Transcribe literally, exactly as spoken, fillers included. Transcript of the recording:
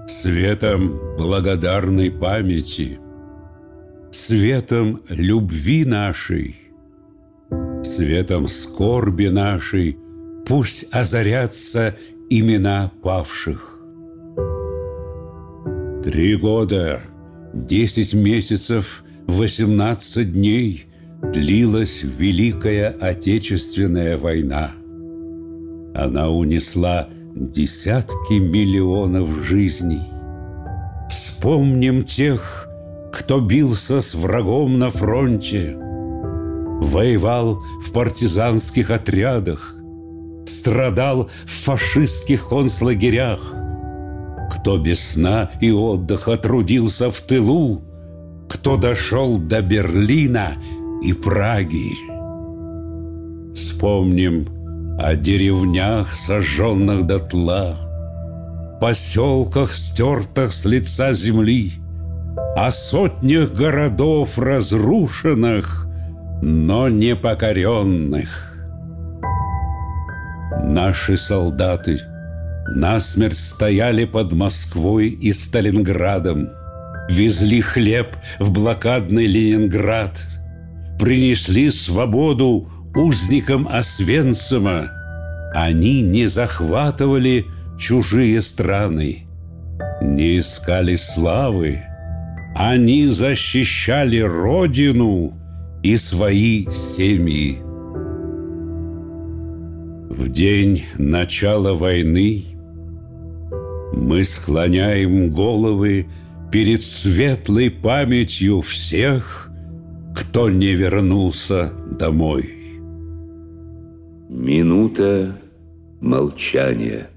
Светом благодарной памяти, светом любви нашей, светом скорби нашей пусть озарятся имена павших. Три года, десять месяцев, восемнадцать дней длилась Великая Отечественная война. Она унесла десятки миллионов жизней. Вспомним тех, кто бился с врагом на фронте, воевал в партизанских отрядах, страдал в фашистских концлагерях, кто без сна и отдыха трудился в тылу, кто дошел до Берлина и Праги. Вспомним о деревнях, сожженных дотла, поселках, стертых с лица земли, о сотнях городов, разрушенных, но не покоренных. Наши солдаты насмерть стояли под Москвой и Сталинградом, везли хлеб в блокадный Ленинград, принесли свободу узникам Освенцима. Они не захватывали чужие страны, не искали славы. Они защищали Родину и свои семьи. В день начала войны мы склоняем головы перед светлой памятью всех, кто не вернулся домой. Минута молчания.